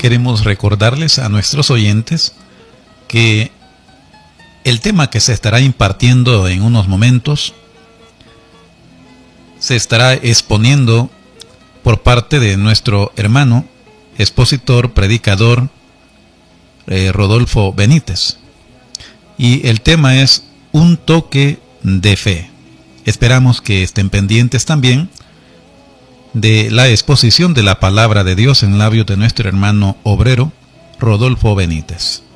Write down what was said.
queremos recordarles a nuestros oyentes que el tema que se estará impartiendo en unos momentos se estará exponiendo por parte de nuestro hermano, expositor, predicador, Rodolfo Benítez. Y el tema es un toque de fe. Esperamos que estén pendientes también de la exposición de la palabra de Dios en labios de nuestro hermano obrero, Rodolfo Benítez.